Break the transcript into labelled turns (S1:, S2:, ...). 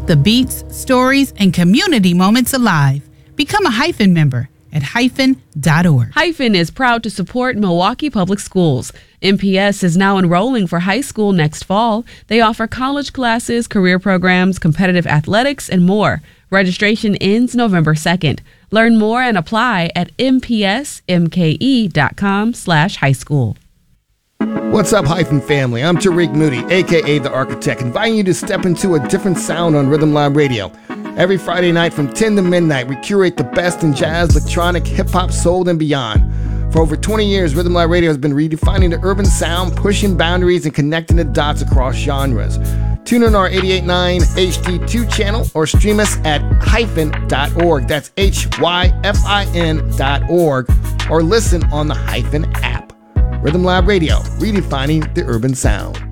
S1: Keep the beats, stories, and community moments alive. Become a Hyphen member at hyphen.org.
S2: Hyphen is proud to support Milwaukee Public Schools. MPS is now enrolling for high school next fall. They offer college classes, career programs, competitive athletics, and more. Registration ends November 2nd. Learn more and apply at mpsmke.com/highschool.
S3: What's up, Hyphen family? I'm Tariq Moody, a.k.a. The Architect, inviting you to step into a different sound on Rhythm Lab Radio. Every Friday night from 10 to midnight, we curate the best in jazz, electronic, hip-hop, soul, and beyond. For over 20 years, Rhythm Lab Radio has been redefining the urban sound, pushing boundaries, and connecting the dots across genres. Tune in our 88.9 HD2 channel or stream us at hyphen.org. That's HYFIN.org. Or listen on the Hyphen app. Rhythm Lab Radio, redefining the urban sound.